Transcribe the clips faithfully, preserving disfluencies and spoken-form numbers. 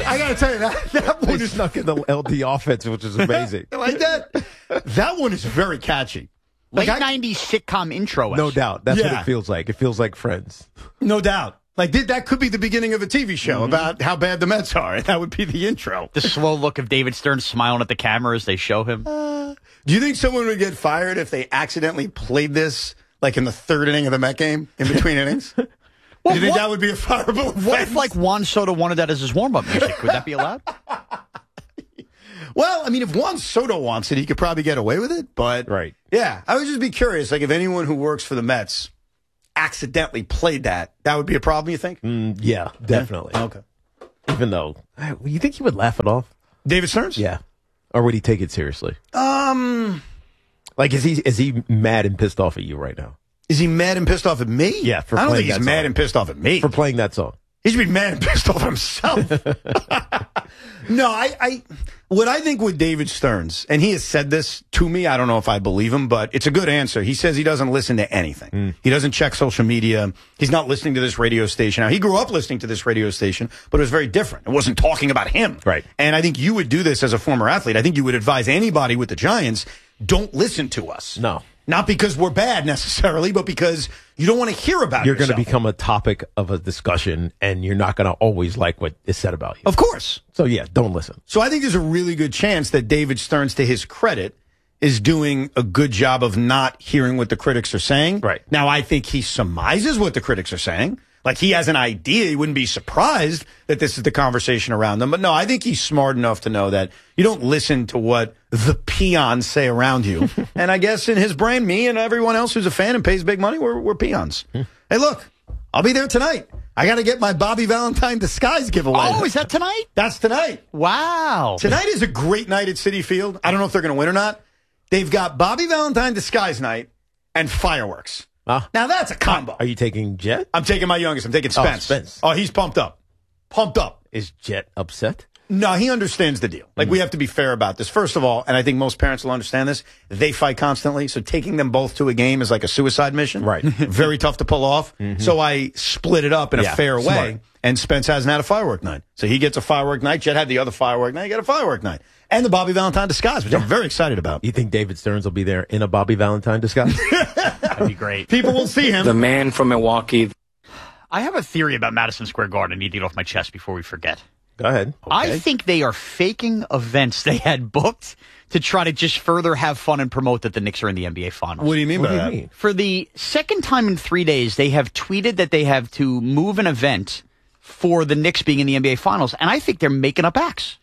I got to tell you, that, that one They is snuck in the L D offense, which is amazing. like that. That one is very catchy. Late Like I- nineties sitcom intro. No doubt. That's what Yeah. it feels like. It feels like Friends. No doubt. Like th- that could be the beginning of a T V show Mm-hmm. about how bad the Mets are. That would be the intro. The slow look of David Stern smiling at the camera as they show him. Do you think someone would get fired if they accidentally played this like in the third inning of the Met game in between innings? Do Well, you think what- that would be a fireable offense? What if, like, Juan Soto wanted that as his warm-up music? Would that be allowed? Well, I mean, if Juan Soto wants it, he could probably get away with it. But Right. yeah, I would just be curious. Like, if anyone who works for the Mets accidentally played that, that would be a problem. You think? Mm, yeah, definitely. Okay. Even though, uh, you think he would laugh it off? David Stearns? Yeah. Or would he take it seriously? Um, Like, is he is he mad and pissed off at you right now is he mad and pissed off at me? Yeah, for I don't playing think he's that mad song. and pissed off at me. for playing that song? He should be mad and pissed off at himself. No, I, I, what I think with David Stearns, and he has said this to me, I don't know if I believe him, but it's a good answer. He says he doesn't listen to anything. Mm. He doesn't check social media. He's not listening to this radio station. Now, he grew up listening to this radio station, but it was very different. It wasn't talking about him. Right. And I think you would do this as a former athlete. I think you would advise anybody with the Giants, don't listen to us. No. Not because we're bad necessarily, but because you don't want to hear about You're going to yourself. become a topic of a discussion, and you're not going to always like what is said about you. Of course. So, yeah, don't listen. So I think there's a really good chance that David Stearns, to his credit, is doing a good job of not hearing what the critics are saying. Right. Now, I think he surmises what the critics are saying. Like, he has an idea. He wouldn't be surprised that this is the conversation around them. But no, I think he's smart enough to know that you don't listen to what the peons say around you. And I guess in his brain, me and everyone else who's a fan and pays big money, we're, we're peons. Hey, look, I'll be there tonight. I got to get my Bobby Valentine disguise giveaway. Oh, is that tonight? That's tonight. Wow. Tonight is a great night at Citi Field. I don't know if they're going to win or not. They've got Bobby Valentine disguise night and fireworks. Ah. Now that's a combo. Are you taking Jet? I'm taking my youngest. I'm taking Oh, Spence. Spence. Oh, he's pumped up. Pumped up. Is Jet upset? No, he understands the deal. Like, we have to be fair about this. First of all, and I think most parents will understand this, they fight constantly. So taking them both to a game is like a suicide mission. Right. Very tough to pull off. So I split it up in Yeah, a fair smart. way. And Spence hasn't had a firework night. So he gets a firework night. Jet had the other firework night. He got a firework night. And the Bobby Valentine disguise, which I'm very excited about. You think David Stearns will be there in a Bobby Valentine disguise? That'd be great. People will see him. The man from Milwaukee. I have a theory about Madison Square Garden. I need to get off my chest before we forget. Go ahead. I think they are faking events they had booked to try to just further have fun and promote that the Knicks are in the N B A Finals. What do you mean What by do you that? mean? For the second time in three days, they have tweeted that they have to move an event for the Knicks being in the N B A Finals, and I think they're making up acts.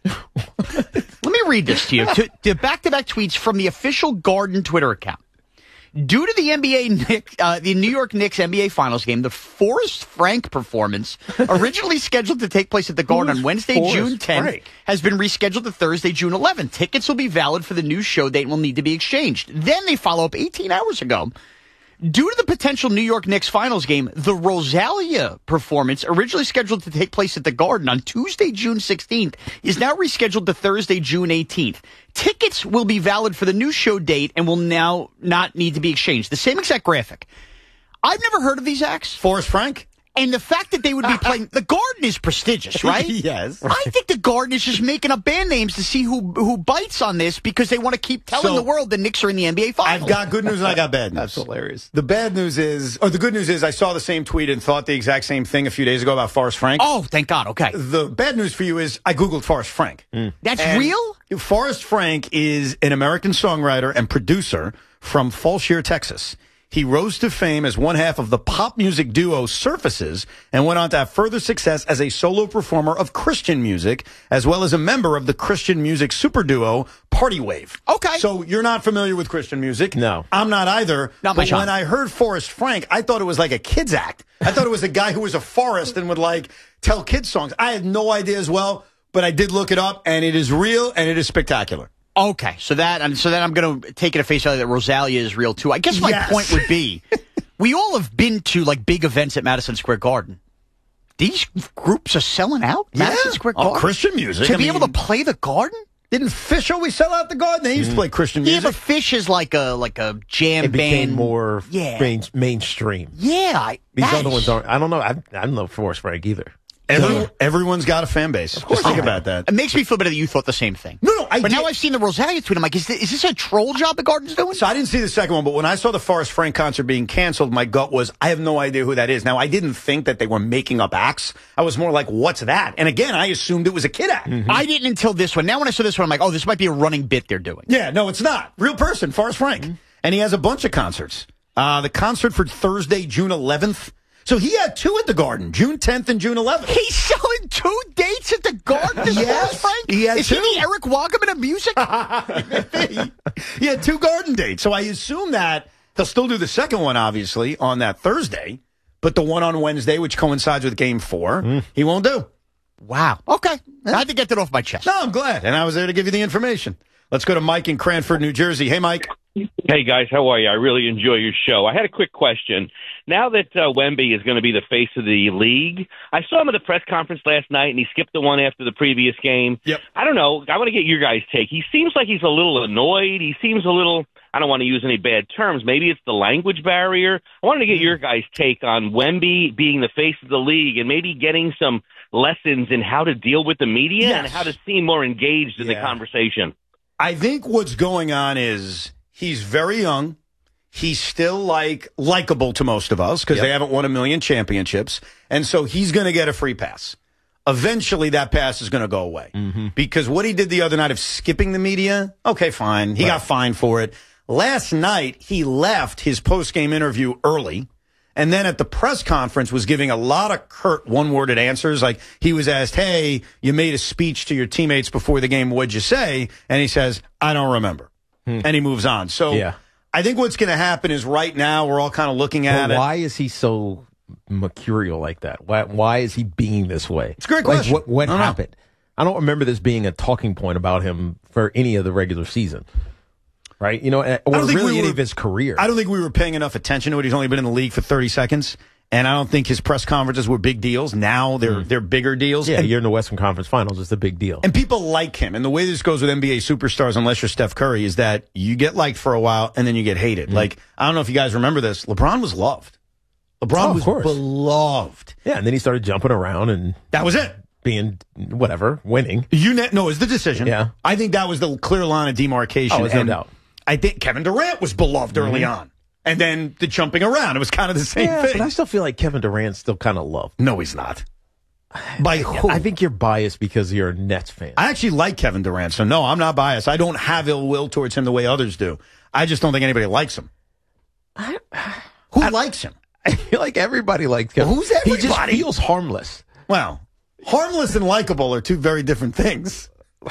Let me read this to you. To, to back-to-back tweets from the official Garden Twitter account. Due to the N B A Knicks, uh, the New York Knicks N B A Finals game, the Forrest Frank performance, originally scheduled to take place at the Garden on Wednesday, Forrest June tenth, Frank? has been rescheduled to Thursday, June eleventh. Tickets will be valid for the new show date and will need to be exchanged. Then they follow up eighteen hours ago. Due to the potential New York Knicks finals game, the Rosalia performance, originally scheduled to take place at the Garden on Tuesday, June sixteenth, is now rescheduled to Thursday, June eighteenth. Tickets will be valid for the new show date and will now not need to be exchanged. The same exact graphic. I've never heard of these acts. Forrest Frank? And the fact that they would be playing, the Garden is prestigious, right? Yes. I think the Garden is just making up band names to see who who bites on this because they want to keep telling So, the world the Knicks are in the N B A Finals. I've got good news and I got bad news. That's hilarious. The bad news is, or the good news is, I saw the same tweet and thought the exact same thing a few days ago about Forrest Frank. Oh, thank God. Okay. The bad news for you is, I Googled Forrest Frank. That's And real? Forrest Frank is an American songwriter and producer from Fallshear, Texas. He rose to fame as one half of the pop music duo Surfaces and went on to have further success as a solo performer of Christian music, as well as a member of the Christian music super duo Party Wave. Okay. So you're not familiar with Christian music. No. I'm not either. Not my but genre. when I heard Forrest Frank, I thought it was like a kid's act. I thought it was a guy who was a forest and would like tell kids songs. I had no idea as well, but I did look it up and it is real and it is spectacular. Okay, so that and so then I'm going to take it at face value that Rosalia is real too. I guess my Yes. point would be, we all have been to like big events at Madison Square Garden. These groups are selling out Madison Square Oh, Garden. Christian music. to I be mean, able to play the Garden. Didn't Fish always sell out the Garden? They used to play Christian Yeah, music. but Fish is like a like a jam It became band. more yeah, main, mainstream. yeah. I, These that other is- ones aren't. I don't know. I, I don't know Forrest Frank either. Every, everyone's got a fan base. Of course, Just think about that. It makes me feel better that you thought the same thing. No, no, I But did. now I've seen the Rosalia tweet. I'm like, is this, is this a troll job the Garden's doing? So I didn't see the second one, but when I saw the Forrest Frank concert being canceled, my gut was, I have no idea who that is. Now, I didn't think that they were making up acts. I was more like, what's that? And again, I assumed it was a kid act. Mm-hmm. I didn't until this one. Now when I saw this one, I'm like, oh, this might be a running bit they're doing. Yeah, no, it's not. Real person, Forrest Frank. Mm-hmm. And he has a bunch of concerts. Uh, the concert for Thursday, June eleventh. So he had two at the Garden, June tenth and June eleventh. He's selling two dates at the Garden, this Yes, Forrest Frank? he had Is two. he the Eric Wackerman of music? He had two Garden dates. So I assume that they'll still do the second one, obviously, on that Thursday. But the one on Wednesday, which coincides with game four, mm. he won't do. Wow. Okay. I had to get that off my chest. No, I'm glad. And I was there to give you the information. Let's go to Mike in Cranford, New Jersey. Hey, Mike. Hey, guys. How are you? I really enjoy your show. I had a quick question. Now that uh, Wemby is going to be the face of the league, I saw him at the press conference last night, and he skipped the one after the previous game. Yep. I don't know. I want to get your guys' take. He seems like he's a little annoyed. He seems a little, I don't want to use any bad terms. Maybe it's the language barrier. I wanted to get your guys' take on Wemby being the face of the league and maybe getting some lessons in how to deal with the media yes. and how to seem more engaged in yeah. the conversation. I think what's going on is he's very young. He's still like likable to most of us because yep. they haven't won a million championships. And so he's going to get a free pass. Eventually that pass is going to go away mm-hmm. because what he did the other night of skipping the media. Okay, fine. He right. got fined for it. Last night he left his post-game interview early. And then at the press conference was giving a lot of curt one-worded answers. Like he was asked, hey, you made a speech to your teammates before the game. What'd you say? And he says, I don't remember. Hmm. And he moves on. So yeah. I think what's going to happen is right now we're all kind of looking at well, it. Why is he so mercurial like that? Why, why is he being this way? It's a great like, question. What, what I happened? know. I don't remember this being a talking point about him for any of the regular season. Right? You know, or really we any were, of his career. I don't think we were paying enough attention to it. He's only been in the league for thirty seconds. And I don't think his press conferences were big deals. Now they're mm. they're bigger deals. Yeah, and, you're in the Western Conference Finals. It's a big deal. And people like him. And the way this goes with N B A superstars, unless you're Steph Curry, is that you get liked for a while and then you get hated. Mm. Like, I don't know if you guys remember this. LeBron was loved. LeBron oh, was course. beloved. Yeah, and then he started jumping around and... That was it. Being, whatever, winning. You ne- No, it was the decision. Yeah. I think that was the clear line of demarcation. Oh, no doubt. I think Kevin Durant was beloved mm-hmm. early on. And then the jumping around. It was kind of the same yeah, thing. But I still feel like Kevin Durant's still kind of loved. No, he's not. By who? I think you're biased because you're a Nets fan. I actually like Kevin Durant, so no, I'm not biased. I don't have ill will towards him the way others do. I just don't think anybody likes him. I, who I, likes him? I feel like everybody likes Kevin. Well, who's everybody? He just feels harmless. Well, harmless and likable are two very different things.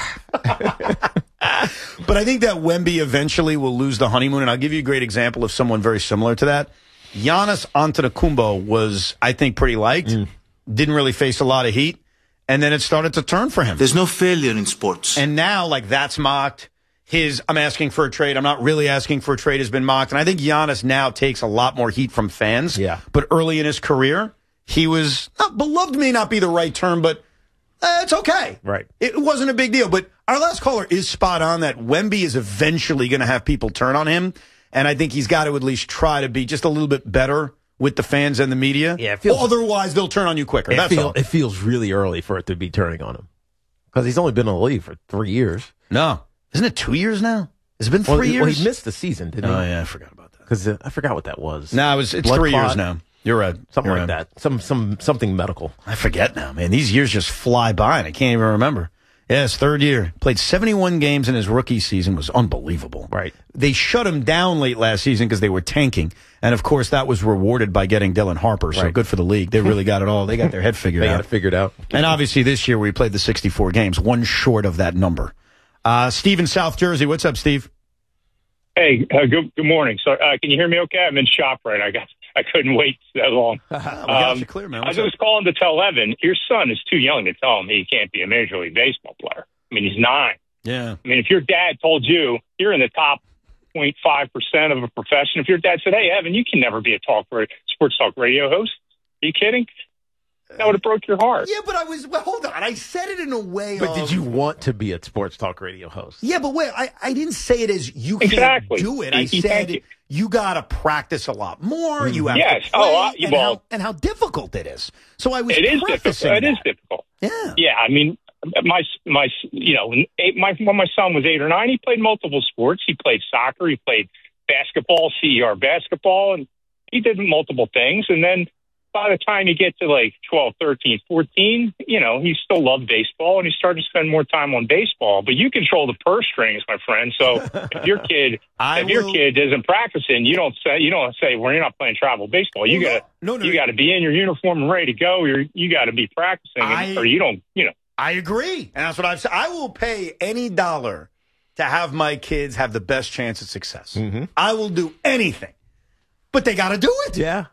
But I think that Wemby eventually will lose the honeymoon, and I'll give you a great example of someone very similar to that. Giannis Antetokounmpo was, I think, pretty liked. Mm. Didn't really face a lot of heat, and then it started to turn for him. There's no failure in sports. And now, like, that's mocked. His, I'm asking for a trade, I'm not really asking for a trade has been mocked. And I think Giannis now takes a lot more heat from fans. Yeah. But early in his career, he was, not, beloved may not be the right term, but Uh, it's okay. Right. It wasn't a big deal. But our last caller is spot on that Wemby is eventually going to have people turn on him. And I think he's got to at least try to be just a little bit better with the fans and the media. Yeah, it feels, otherwise, they'll turn on you quicker. It, That's feel, all. It feels really early for it to be turning on him. Because he's only been in the league for three years. No. Isn't it two years now? Has it been three well, years? Well, he missed the season, didn't he? Oh, yeah, I forgot about that. Because uh, I forgot what that was. No, it was, it's Blood three clot? years now. You're right. Something You're like right. that. Some some something medical. I forget now, man. These years just fly by, and I can't even remember. Yeah, his third year. Played seventy-one games in his rookie season. Was unbelievable. Right. They shut him down late last season because they were tanking. And, of course, that was rewarded by getting Dylan Harper. So right. good for the league. They really got it all. They got their head figured they out. They got it figured out. And, obviously, this year we played the sixty-four games, one short of that number. Uh, Steve in South Jersey. What's up, Steve? Hey, uh, good good morning. So, uh, can you hear me okay? I'm in shop right. I got I couldn't wait that long. we got um, you clear, man. What's I was up? calling to tell Evan, your son is too young to tell him he can't be a Major League Baseball player. I mean, he's nine. Yeah. I mean, if your dad told you you're in the top zero point five percent of a profession, if your dad said, hey, Evan, you can never be a talk sports talk radio host, are you kidding? that would have broke your heart. Yeah, but I was, well, hold on. I said it in a way But of, did you want to be a sports talk radio host? Yeah, but wait, I, I didn't say it as you can't Exactly. do it. I Thank you, said thank you, you. got to practice a lot more. You have Yes. to play Oh, uh, and, well- how, and how difficult it is. So I was It is prefacing difficult. It that. is difficult. Yeah. Yeah, I mean, my my you know, when eight, my when my son was eight or nine, he played multiple sports. He played soccer. He played basketball, C E R basketball, and he did multiple things. And then by the time you get to like twelve, thirteen, fourteen, you know, he still loved baseball, and he started to spend more time on baseball. But you control the purse strings, my friend. So if your kid, I if your will- kid isn't practicing, you don't say, you don't say, well, you're not playing travel baseball. You Well, got no, no, no. you got to be in your uniform and ready to go. You're you got to be practicing, I- or you don't, you know. I agree. And that's what I've said. I will pay any dollar to have my kids have the best chance at success. Mm-hmm. I will do anything. But they got to do it. Yeah.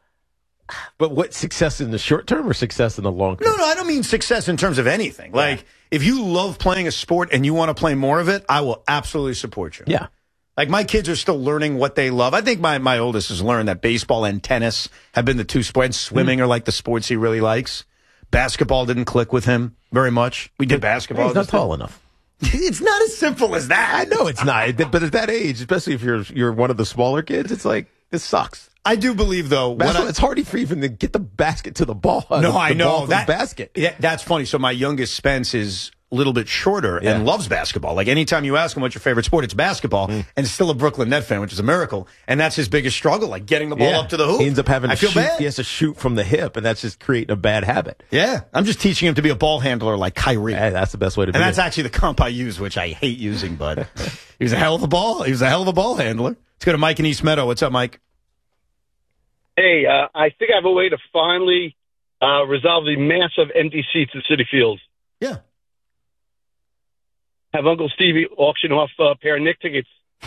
But what, success in the short term or success in the long term? No, no, I don't mean success in terms of anything. Like, if you love playing a sport and you want to play more of it, I will absolutely support you. Yeah. Like, my kids are still learning what they love. I think my, my oldest has learned that baseball and tennis have been the two sports. Swimming mm. are like the sports he really likes. Basketball didn't click with him very much. We did basketball. He's not tall enough. It's not as simple as that. I know it's not. But at that age, especially if you're you're one of the smaller kids, it's like, this sucks. I do believe, though. When I, it's hard for you even to get the basket to the ball. No, the, I the know. Ball that the basket. Yeah, that's funny. So my youngest, Spence, is a little bit shorter Yeah. and loves basketball. Like, anytime you ask him what's your favorite sport, it's basketball. Mm. And still a Brooklyn Net fan, which is a miracle. And that's his biggest struggle, like getting the ball Yeah. up to the hoop. He ends up having I to feel shoot. bad. He has to shoot from the hip, and that's just creating a bad habit. Yeah, I'm just teaching him to be a ball handler like Kyrie. Hey, that's the best way to do And it. that's actually the comp I use, which I hate using, but he was a hell of a ball. He was a hell of a ball handler. Let's go to Mike in East Meadow. What's up, Mike? Hey, uh, I think I have a way to finally uh, resolve the massive empty seats at Citi Field. Yeah. Have Uncle Stevie auction off a pair of Knick tickets.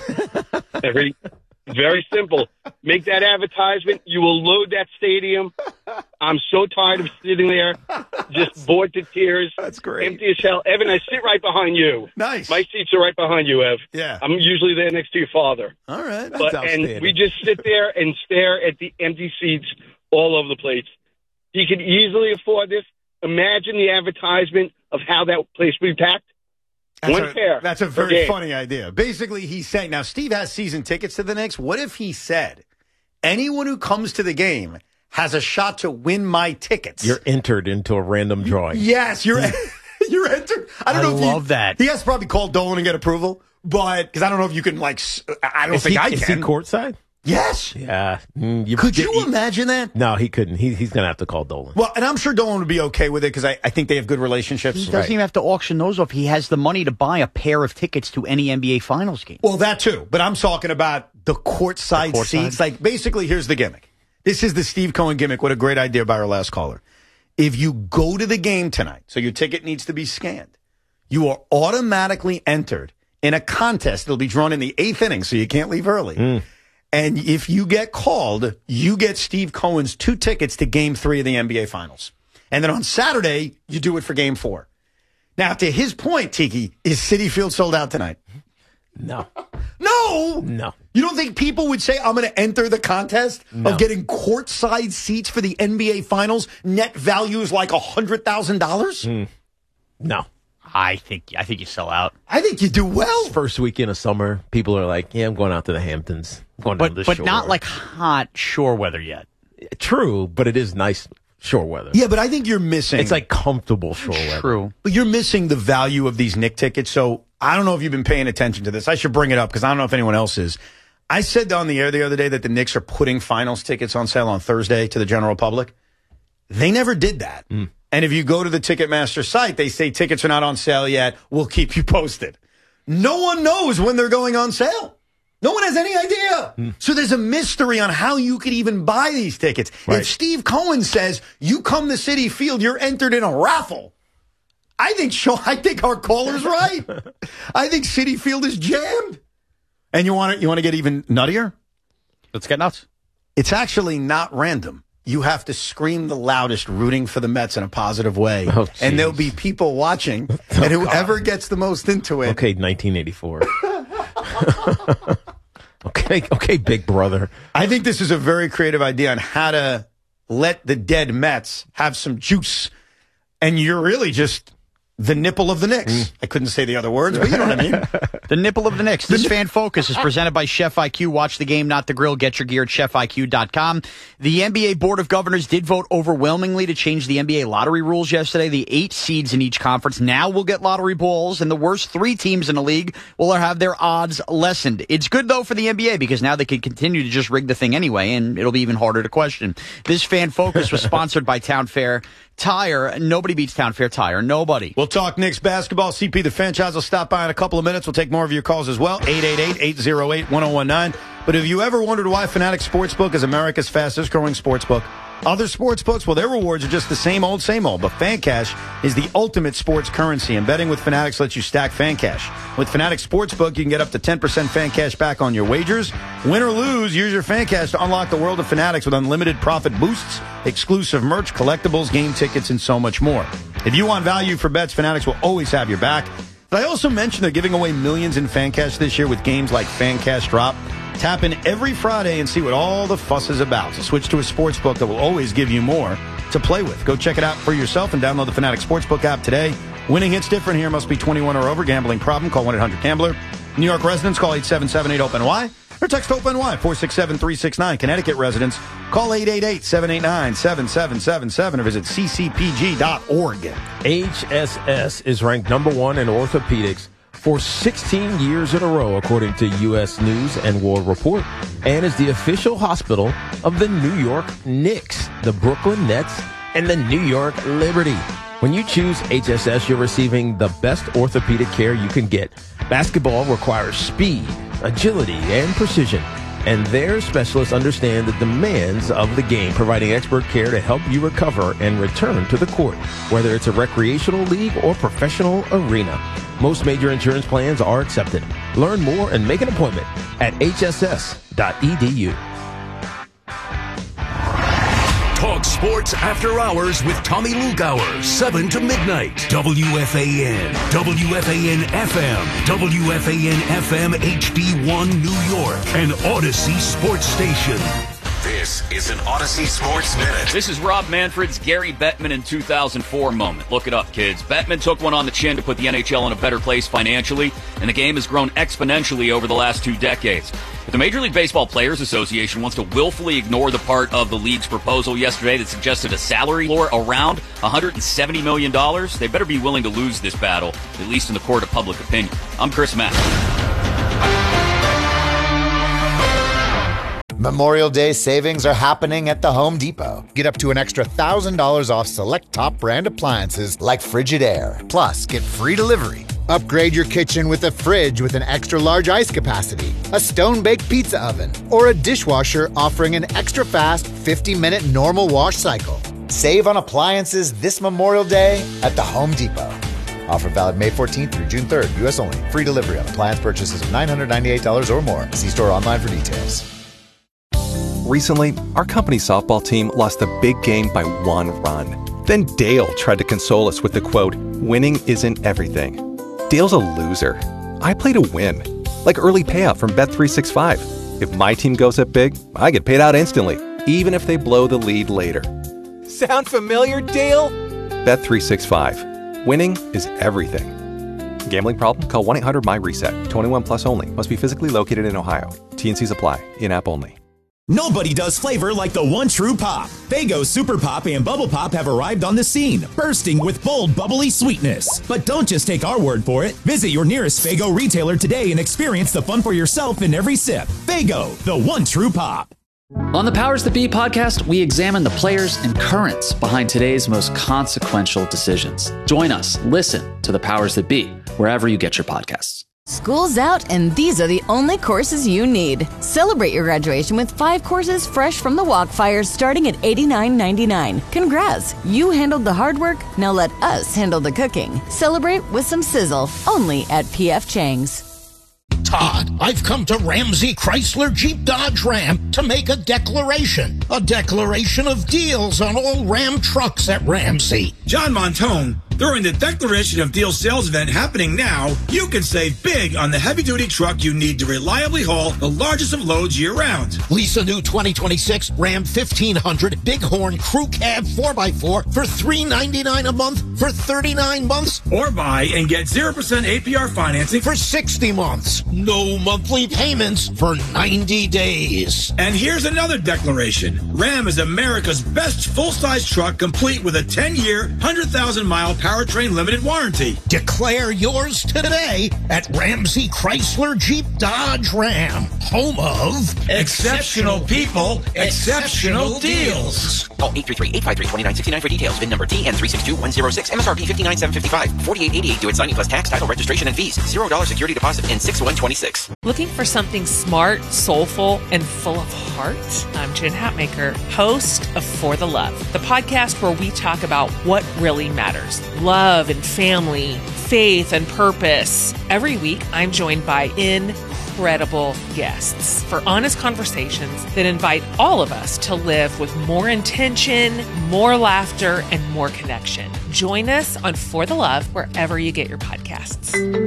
Very, very simple. Make that advertisement. You will load that stadium. I'm so tired of sitting there, just bored to tears. That's great. Empty as hell. Evan, I sit right behind you. Nice. My seats are right behind you, Ev. Yeah. I'm usually there next to your father. All right. That's But outstanding. and we just sit there and stare at the empty seats all over the place. He could easily afford this. Imagine the advertisement of how that place would be packed. That's One a, pair. That's a per very game. funny idea. Basically, he's saying, now Steve has season tickets to the Knicks. What if he said, anyone who comes to the game has a shot to win my tickets? You're entered into a random drawing. Yes, you're you're entered. I don't I know if love you, that. He has to probably call Dolan and get approval, but because I don't know if you can like. s- I don't Is think he, I is can. he courtside? Yes. Yeah. Mm, you, Could you imagine that? No, he couldn't. He, he's going to have to call Dolan. Well, and I'm sure Dolan would be okay with it because I, I think they have good relationships. He doesn't even have to auction those off. He has the money to buy a pair of tickets to any N B A Finals game. Well, that too. But I'm talking about the courtside, The courtside? seats. Like, basically, here's the gimmick. This is the Steve Cohen gimmick. What a great idea by our last caller. If you go to the game tonight, so your ticket needs to be scanned, you are automatically entered in a contest. It'll be drawn in the eighth inning, so you can't leave early. Mm. And if you get called, you get Steve Cohen's two tickets to game three of the N B A Finals. And then on Saturday, you do it for game four. Now, to his point, Tiki, is Citi Field sold out tonight? No. No! No. You don't think people would say, I'm going to enter the contest No. of getting courtside seats for the N B A Finals? Net value is like one hundred thousand dollars? Mm. No. I think I think you sell out. I think you do well. First weekend of summer, people are like, yeah, I'm going out to the Hamptons. I'm going down to But the but shore. not like hot shore weather yet. True, but it is nice shore weather. Yeah, but I think you're missing. It's like comfortable shore weather. True. But you're missing the value of these Knick tickets. So I don't know if you've been paying attention to this. I should bring it up because I don't know if anyone else is. I said on the air the other day that the Knicks are putting finals tickets on sale on Thursday to the general public. They never did that. Mm. And if you go to the Ticketmaster site, they say tickets are not on sale yet. We'll keep you posted. No one knows when they're going on sale. No one has any idea. Mm. So there's a mystery on how you could even buy these tickets. Right. If Steve Cohen says you come to Citi Field, you're entered in a raffle. I think Sean, I think our caller's right. I think Citi Field is jammed. And you want to you want to get even nuttier? Let's get nuts. It's actually not random. You have to scream the loudest, rooting for the Mets in a positive way. Oh, and there'll jeez. be people watching, and whoever gets the most into it. Okay, nineteen eighty-four. okay, okay, big brother. I think this is a very creative idea on how to let the dead Mets have some juice. And you're really just the nipple of the Knicks. Mm. I couldn't say the other words, but you know what I mean. The nipple of the Knicks. This Fan Focus is presented by Chef I Q. Watch the game, not the grill. Get your gear at chef I Q dot com. The N B A Board of Governors did vote overwhelmingly to change the N B A lottery rules yesterday. The eight seeds in each conference now will get lottery balls, and the worst three teams in the league will have their odds lessened. It's good, though, for the N B A because now they can continue to just rig the thing anyway, and it'll be even harder to question. This Fan Focus was sponsored by Town Fair Tire. Nobody beats Town Fair Tire. Nobody. We'll talk Knicks basketball. C P the franchise will stop by in a couple of minutes. We'll take more of your calls as well. eight eight eight, eight oh eight, one oh one nine. But have you ever wondered why Fanatics Sportsbook is America's fastest growing sportsbook? Other sportsbooks, well, their rewards are just the same old, same old. But FanCash is the ultimate sports currency, and betting with Fanatics lets you stack FanCash. With Fanatics Sportsbook, you can get up to ten percent FanCash back on your wagers. Win or lose, use your FanCash to unlock the world of Fanatics with unlimited profit boosts, exclusive merch, collectibles, game tickets, and so much more. If you want value for bets, Fanatics will always have your back. But I also mentioned they're giving away millions in FanCash this year with games like FanCash Drop. Tap in every Friday and see what all the fuss is about. So switch to a sportsbook that will always give you more to play with. Go check it out for yourself and download the Fanatics Sportsbook app today. Winning hits different here. Must be twenty-one or over. Gambling problem? Call one eight hundred gambler. New York residents, call eight seven seven eight open Y or text OPEN-Y four six seven three six nine. Connecticut residents, call eight eight eight, seven eight nine, seven seven seven seven or visit c c p g dot org. H S S is ranked number one in orthopedics for sixteen years in a row, according to U S News and World Report, and is the official hospital of the New York Knicks, the Brooklyn Nets, and the New York Liberty. When you choose H S S, you're receiving the best orthopedic care you can get. Basketball requires speed, agility, and precision, and their specialists understand the demands of the game, providing expert care to help you recover and return to the court, whether it's a recreational league or professional arena. Most major insurance plans are accepted. Learn more and make an appointment at h s s dot e d u. Talk sports after hours with Tommy Lugauer, seven to midnight. W F A N, W F A N F M, W F A N F M H D one New York, an Odyssey sports station. This is an Odyssey Sports Minute. This is Rob Manfred's Gary Bettman in two thousand four moment. Look it up, kids. Bettman took one on the chin to put the N H L in a better place financially, and the game has grown exponentially over the last two decades. If the Major League Baseball Players Association wants to willfully ignore the part of the league's proposal yesterday that suggested a salary floor around one hundred seventy million dollars, they better be willing to lose this battle, at least in the court of public opinion. I'm Chris Mack. Memorial Day savings are happening at the Home Depot. Get up to an extra one thousand dollars off select top brand appliances like Frigidaire. Plus, get free delivery. Upgrade your kitchen with a fridge with an extra large ice capacity, a stone-baked pizza oven, or a dishwasher offering an extra fast fifty minute normal wash cycle. Save on appliances this Memorial Day at the Home Depot. Offer valid May fourteenth through June third. U S only. Free delivery on appliance purchases of nine hundred ninety-eight dollars or more. See store online for details. Recently, our company's softball team lost a big game by one run. Then Dale tried to console us with the quote, "Winning isn't everything." Dale's a loser. I play to win. Like early payout from Bet three sixty-five. If my team goes up big, I get paid out instantly, even if they blow the lead later. Sound familiar, Dale? Bet three sixty-five. Winning is everything. Gambling problem? Call one eight hundred M Y reset. twenty-one plus only. Must be physically located in Ohio. T N Cs apply. In-app only. Nobody does flavor like the one true pop. Faygo Super Pop and Bubble Pop have arrived on the scene, bursting with bold, bubbly sweetness. But don't just take our word for it. Visit your nearest Faygo retailer today and experience the fun for yourself in every sip. Faygo, the one true pop. On the Powers That Be podcast, we examine the players and currents behind today's most consequential decisions. Join us. Listen to the Powers That Be, wherever you get your podcasts. School's out, and these are the only courses you need. Celebrate your graduation with five courses fresh from the Walkfires starting at eighty-nine ninety-nine. Congrats, you handled the hard work, now let us handle the cooking. Celebrate with some sizzle, only at P F Chang's. Todd, I've come to Ramsey Chrysler Jeep Dodge Ram to make a declaration. A declaration of deals on all Ram trucks at Ramsey. John Montone, During the Declaration of Deal sales event happening now, you can save big on the heavy-duty truck you need to reliably haul the largest of loads year-round. Lease a new twenty twenty-six Ram fifteen hundred Bighorn Crew Cab four by four for three hundred ninety-nine dollars a month for thirty-nine months. Or buy and get zero percent A P R financing for sixty months. No monthly payments for ninety days. And here's another declaration. Ram is America's best full-size truck, complete with a ten-year, one hundred thousand mile powertrain limited warranty. Declare yours today at Ramsey Chrysler Jeep Dodge Ram, home of exceptional people, exceptional deals. Call eight three three, eight five three, two nine six nine for details. V I N number T N three six two one zero six. M S R P fifty-nine thousand seven hundred fifty-five. forty-eight eighty-eight due at signing plus tax, title, registration, and fees. zero dollars security deposit and six one twenty-six. Looking for something smart, soulful, and full of heart? I'm Jen Hatmaker, host of For the Love, the podcast where we talk about what really matters. Love and family, faith and purpose. Every week, I'm joined by incredible guests for honest conversations that invite all of us to live with more intention, more laughter, and more connection. Join us on For the Love wherever you get your podcasts.